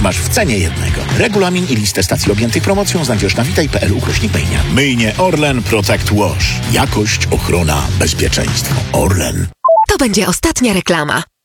masz w cenie jednego. Regulamin i listę stacji objętych promocją znajdziesz na witaj.pl/myjnia. Myjnie Orlen Protect Wash. Jakość, ochrona, bezpieczeństwo. Orlen. To będzie ostatnia reklama.